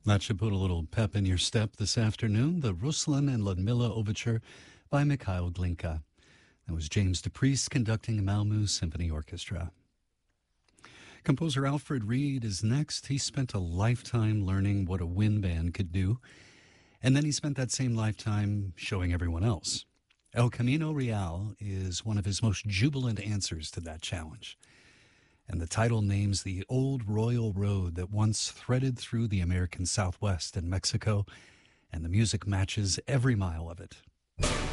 That should put a little pep in your step this afternoon. The Ruslan and Ludmilla Overture by Mikhail Glinka. That was James DePriest conducting Malmö Symphony Orchestra. Composer Alfred Reed is next. He spent a lifetime learning what a wind band could do, and then he spent that same lifetime showing everyone else. El Camino Real is one of his most jubilant answers to that challenge. And the title names the old royal road that once threaded through the American Southwest and Mexico, and the music matches every mile of it.